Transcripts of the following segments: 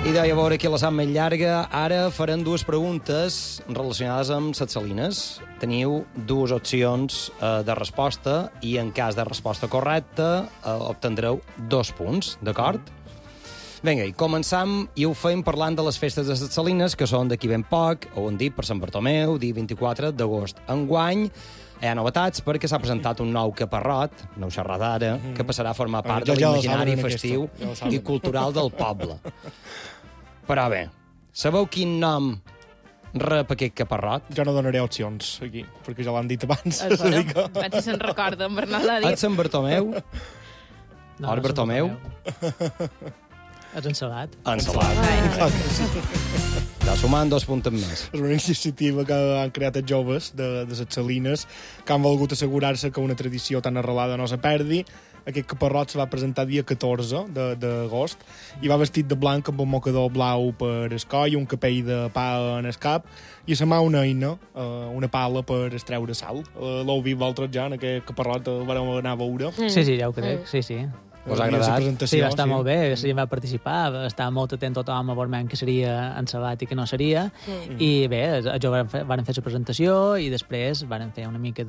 I deia, a veure, aquí la sap més llarga. Ara farem dues preguntes relacionades amb les salines. Teniu dues opcions de resposta i en cas de resposta correcta obtendreu 2 punts, d'acord? Vinga, i començam i ho fem parlant de les festes de les salines, que són d'aquí ben poc, ho hem dit, per Sant Bartomeu, dia 24 d'agost. Enguany hi ha novetats perquè s'ha presentat un nou caparrot, no ho xerrat ara, que passarà a formar part de l'imaginari festiu i cultural del poble. Però bé, sabeu quin nom rep aquest caparrot? Jo no donaré opcions aquí, perquè ja l'han dit abans. Vaig si se'n recorda, en Bernat l'ha dit. Et Sant Bartomeu? No, Or Bartomeu? És encelat. Encelat. Ja sumant 2 punts més. És una iniciativa que han creat els joves de les salines, que han volgut assegurar-se que una tradició tan arrelada no se perdi. Aquest caparrot se va presentar dia 14 d'agost i va vestit de blanc amb un mocador blau per el coll, un capell de pa en el cap i a la mà una eina, una pala per extreure sal. L'heu vist vosaltres ja en aquest caparrot, el vareu anar a veure? Sí, ja ho crec, sí. Us ha agradat? Sí, va estar molt bé, sí, va participar, va estar molt atent tothom a veure què seria encelat i què no seria, i bé, jo van fer la presentació i després van fer una mica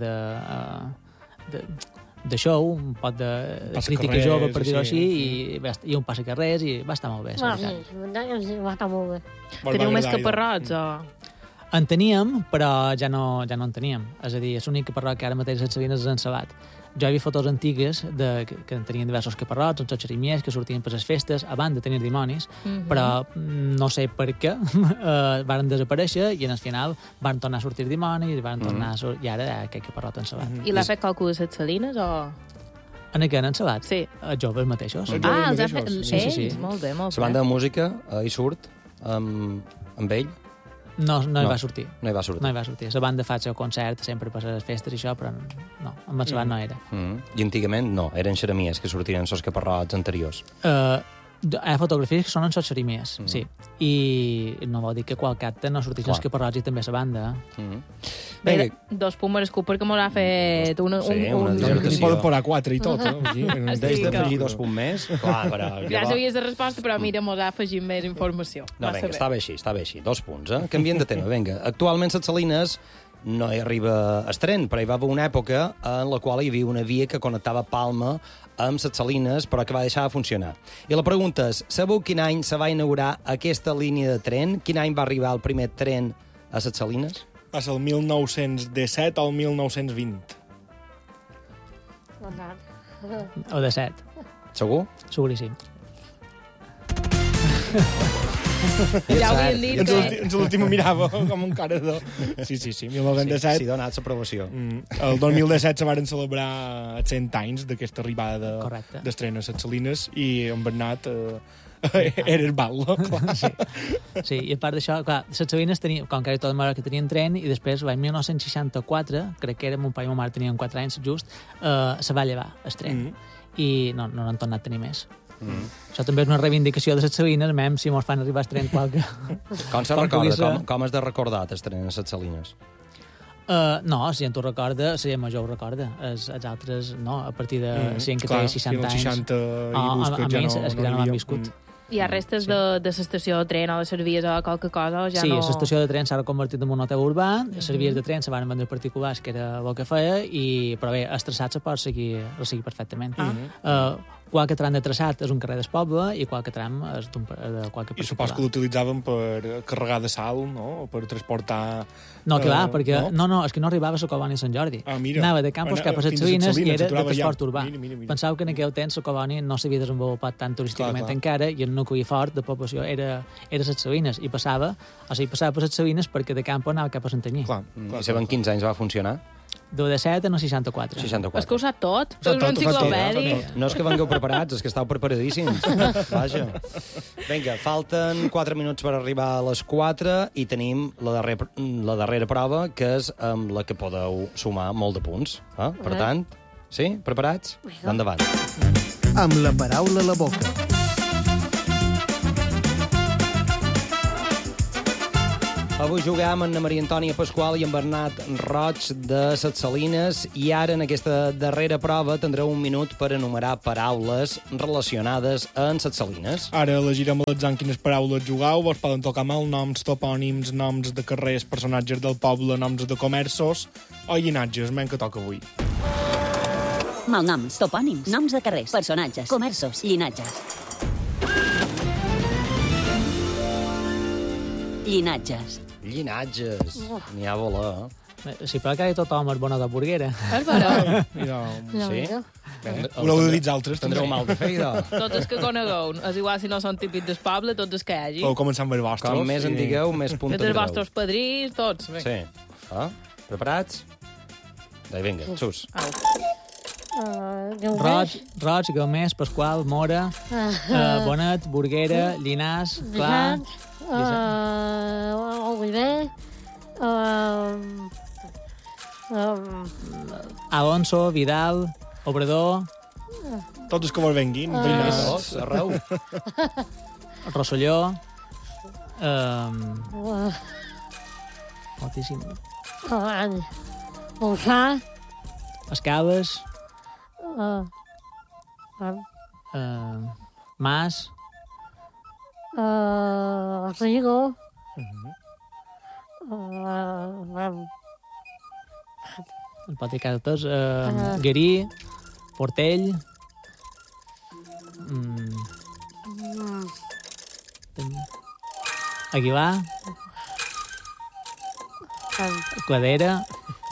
de show, un pot de crítica jove, per dir-ho així, i un passacarrers, i va estar molt bé. Va estar molt bé. Teniu més caparrots o...? En teníem, però ja no en teníem. És a dir, és l'únic caparrot que ara mateix les salines és encelat. Jo he vist fotos antigues que tenien diversos caparrots, uns xerimiers que sortien per les festes, abans de tenir dimonis, però no sé per què van desaparèixer i en el final van tornar a sortir dimonis i ara aquest caparrot encelat. I l'ha fet qualcú de les salines o...? En aquest encelat? Sí. Els joves mateixos. Els ha fet ells? Sí. Molt bé, molt bé. La banda de música hi surt amb ell? No hi va sortir. No hi va sortir. No hi va sortir. La banda fa el concert sempre per les festes i això, però no, amb el no era. I antigament no, eren xeremies que sortien els caparrots anteriors. Hi ha fotografies que són en xerimies, sí. I no vol dir que qualque acte no sortís els caparrots i també la banda. Bé, 2 punts merescut perquè m'ho ha fet una Li poden posar 4 i tot, Deix d'afegir 2 punts més. Clar, però... Ja sabies la resposta, però mira, m'ho ha afegit més informació. No, vinga, està bé així, 2 punts, Canviem de tema, vinga. Actualment les salines no hi arriba el tren, però hi va haver una època en la qual hi havia una via que connectava Palma amb les salines, però que va deixar de funcionar. I la pregunta és, sabeu quin any se va inaugurar aquesta línia de tren? Quin any va arribar el primer tren a les salines? Va ser el 1917 o el 1920. O de 7. Segur? Seguríssim. Ja ho havien dit. Ens l'última mirava com un cara de... Sí, 1917. Sí, donat l'aprovació. El 2017 se varen celebrar 100 anys d'aquesta arribada d'estrena a les salines i en Bernat era el ballo, clar. Sí, i a part d'això, clar, les salines tenien, com que tot el que tenien tren, i després l'any 1964, crec que era mon pare i ma mare tenien 4 anys just, se va llevar el tren. I no han tornat a tenir més. Això també és una reivindicació de les salines, si mos fan arribar el tren qualque... Com se recorda? Com has de recordar el tren a les salines? No, si en tu recorda, la gent major ho recorda. Els altres, no, a partir de gent que té 60 anys. 60 i busca, ja no l'han viscut. Hi ha restes de l'estació de tren o de servies o qualque cosa? Ja sí, no... l'estació de tren s'ha reconvertit en un hotel urbà, les servies de tren se van vendre particulars, que era el que feia, però bé, el traçat se pot seguir perfectament. Qualque tram de traçat és un carrer del poble i qualque tram és de qualque particular. I supos que l'utilitzaven per carregar de sal, no? O per transportar... No, que va, perquè... No, és que no arribava a la colònia Sant Jordi. Anava de Campos cap a les Salines i era de transport urbà. Pensava que en aquell temps la colònia no s'havia desenvolupat tan turísticament encara i el nucli fort de població era les Salines i passava per les Salines perquè de Campos anava cap a Santanyí. I saben quins anys va funcionar? De 7 a 64. És que ho sap tot. És un enciclopèdia. No és que vengueu preparats, és que estàu preparadíssims. Vaja. Vinga, falten 4 minuts per arribar a les 4 i tenim la darrera prova, que és amb la que podeu sumar molt de punts. Per tant, sí? Preparats? Endavant. Amb la paraula a la boca. A Avui juguem amb Maria Antònia Pasqual i en Bernat Roig de Ses Salines i ara en aquesta darrera prova tindreu un minut per enumerar paraules relacionades amb Ses Salines. Ara elegirem a l'atzar quines paraules jugueu. Vos poden tocar malnoms, topònims, noms de carrers, personatges del poble, noms de comerços o llinatges, men que toca avui. Malnoms, topònims, noms de carrers, personatges, comerços, llinatges. Llinatges. Llinatges. N'hi ha voler. Si per que tothom és bona de burguera. És vera. Sí? Voleu dir els altres, Tindreu també? mal de feina. Tots els que conegueu. És igual si no són típics del poble, tots els que hi hagi. Voleu començar amb els vostres? Com més en digueu, més punt Tots els tindreu. vostres padrins, tots. Bé. Sí. Preparats? Doncs vinga, xus. Roig, Gomés, Pasqual, Mora, Bonet, Burguera, Llinàs, Clar... Oliver, Alonso, Vidal, Obrador, Tots els que vos venguin. veïnats. Tots, arreu. Rosselló... moltíssim. Montsà, Escales, Mas, Rigo, el pot dir cada tots, Guerí, Portell, Aguilar, Cladera,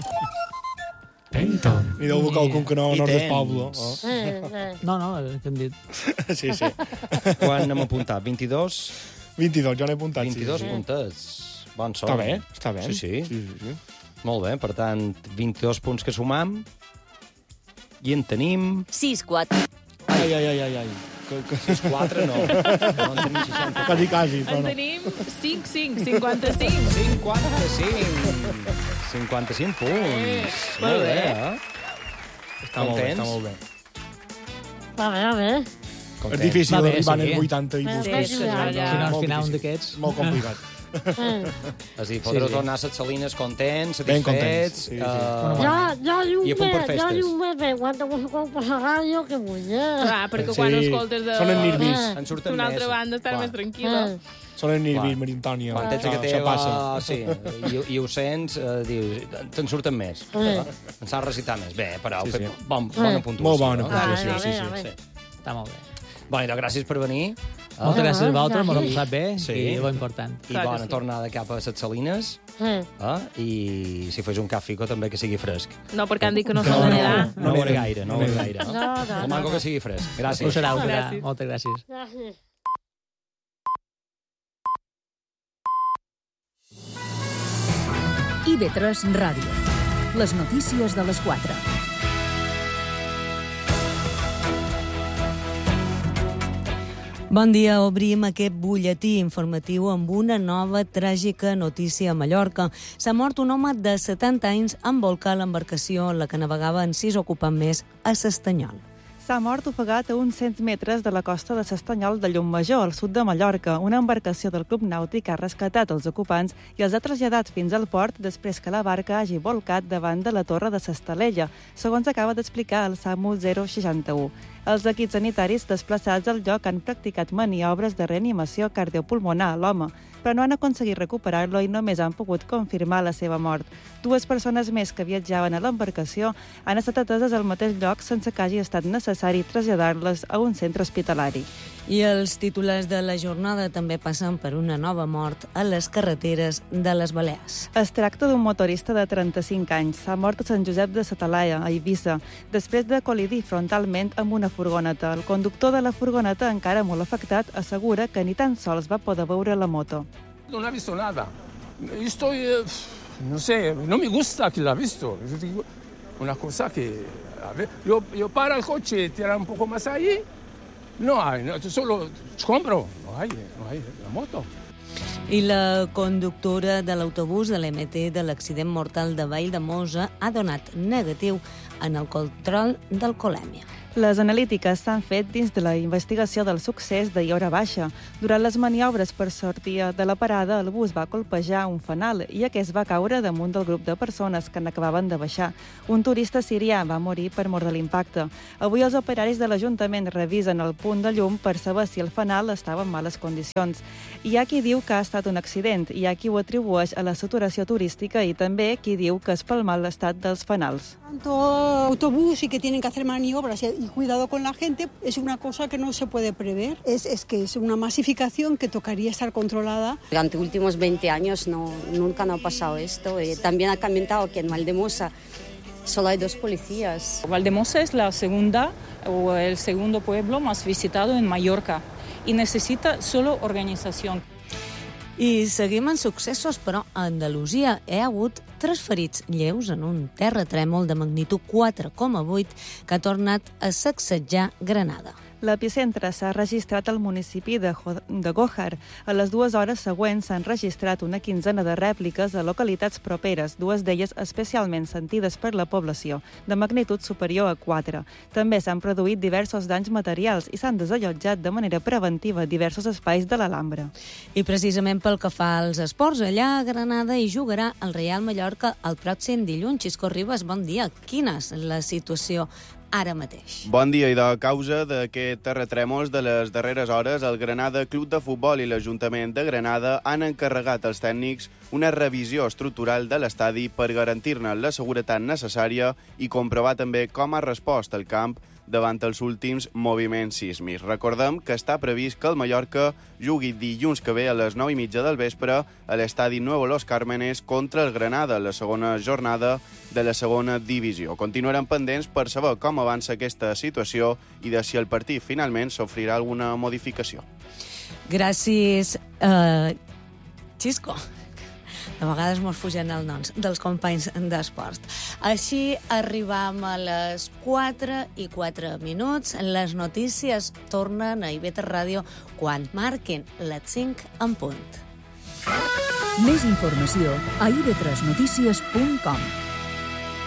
Ni deu vocal algun que no I és del temps. poble. Oh. no, que hem dit. Sí, sí. Quan hem apuntat? 22? 22, jo n'he apuntat. 22 sí. puntets. Bon son. Està bé, està bé. Sí, sí. sí. Molt bé, per tant, 22 punts que sumam. I en tenim... 6-4. Ai. 4, no. No en tenim 60. Quasi, però En no. tenim 5-5, 55. 55. 55 punts. Molt bé, eh? Està molt bé, està molt bé. va bé. És difícil Va bé, arribar sí. als 80 i Sí, buscar. sí, ja. Si no, al Molt final un difícil. d'aquests... Molt complicat. És a dir, podreu Sí, sí. tornar a Ses Salines contents, Ben satisfets... contents, sí, sí. I a punt per festes. Jo un mes, quan ho per la ràdio, que vull, Clar, perquè quan ho escoltes de... Són els nervis. En surten D'una més. altra banda estar Clar. més tranquil·la. Són els nervis, Clar. Maria Antònia. Quan ets a Això teva, passa. sí, i ho sents, dius, te'n surten més. En saps recitar més. Bé, però heu fet bona puntuació. Molt bona no? puntuació, sí, sí. Està molt bé. Bueno, doncs gràcies per venir. Moltes gràcies a vosaltres, gràcies. m'ho hem passat bé Sí. i lo important. I Clar que bona sí. tornada cap a Ses Salines. I si fos un càfico també que sigui fresc. No, perquè han dit que no s'ha de nedar. No ho era gaire, no ho era gaire. No. El manco que sigui fresc. Ho Gràcies. serà, ho serà. Gràcies. Moltes gràcies. Gràcies. IB3 Ràdio. Les notícies de les 4. Bon dia, obrim aquest butlletí informatiu amb una nova tràgica notícia a Mallorca. S'ha mort un home de 70 anys en volcar l'embarcació en la que navegaven 6 ocupants més a s'Estanyol. S'ha mort ofegat a uns 100 metres de la costa de s'Estanyol de Llumajor, al sud de Mallorca. Una embarcació del Club Nàutic ha rescatat els ocupants i els ha traslladat fins al port després que la barca hagi volcat davant de la torre de s'Estalella, segons acaba d'explicar el SAMU 061. Els equips sanitaris desplaçats al lloc han practicat maniobres de reanimació cardiopulmonar a l'home, però no han aconseguit recuperar-lo i només han pogut confirmar la seva mort. 2 persones més que viatjaven a l'embarcació han estat ateses al mateix lloc sense que hagi estat necessari traslladar-les a un centre hospitalari. I els titulars de la jornada també passen per una nova mort a les carreteres de les Balears. Es tracta d'un motorista de 35 anys. S'ha mort a Sant Josep de sa Talaia, a Eivissa, després de col·lidir frontalment amb una furgoneta. El conductor de la furgoneta, encara molt afectat, assegura que ni tan sols va poder veure la moto. No ha visto nada. Estoy, no sé, no me gusta que la ha visto. Una cosa que, a ver, yo paro el coche y tira un poco más ahí. No hay, no, solo compro. No hay la moto. I la conductora de l'autobús de l'MT de l'accident mortal de Vall de Mosa ha donat negatiu en el control d'alcoholèmia. Les analítiques s'han fet dins de la investigació del succés d'ahir hora baixa. Durant les maniobres per sortir de la parada, el bus va colpejar un fanal i aquest va caure damunt del grup de persones que n'acabaven de baixar. Un turista sirià va morir per mort de l'impacte. Avui els operaris de l'Ajuntament revisen el punt de llum per saber si el fanal estava en males condicions. Hi ha qui diu que ha estat un accident, hi ha qui ho atribueix a la saturació turística i també qui diu que és pel mal estat dels fanals. Tanto autobús y que tienen que hacer maniobras y cuidado con la gente es una cosa que no se puede prever. Es que es una masificación que tocaría estar controlada. Durante los últimos 20 años nunca ha pasado esto. También ha comentado que en Valdemosa solo hay 2 policías. Valdemosa es la segunda o el segundo pueblo más visitado en Mallorca y necesita solo organización. I seguim en successos, però a Andalusia hi ha hagut 3 ferits lleus en un terratrèmol de magnitud 4,8 que ha tornat a sacsejar Granada. L'epicentre s'ha registrat al municipi de Gójar. A les 2 hores següents s'han registrat una quinzena de rèpliques a localitats properes, 2 d'elles especialment sentides per la població, de magnitud superior a 4. També s'han produït diversos danys materials i s'han desallotjat de manera preventiva diversos espais de l'Alhambra. I precisament pel que fa als esports, allà a Granada hi jugarà el Real Mallorca el pròxim dilluns. Xisco Ribas, bon dia. Quina és la situació ara mateix? Bon dia, i de causa d'aquest terratrèmols de les darreres hores, el Granada Club de Futbol i l'Ajuntament de Granada han encarregat als tècnics una revisió estructural de l'estadi per garantir-ne la seguretat necessària i comprovar també com ha respost el camp davant els últims moviments sísmics. Recordem que està previst que el Mallorca jugui dilluns que ve a les 9:30 del vespre a l'estadi Nuevo Los Cármenes contra el Granada, la segona jornada de la segona divisió. Continuarem pendents per saber com avança aquesta situació i de si el partit finalment s'ofrirà alguna modificació. Gràcies, Xisco. De vegades mos fugen els noms dels companys d'esport. Així arribam a les 4:04. Les notícies tornen a IB3 Ràdio quan marquen les 5 en punt. Més informació a ib3notícies.com.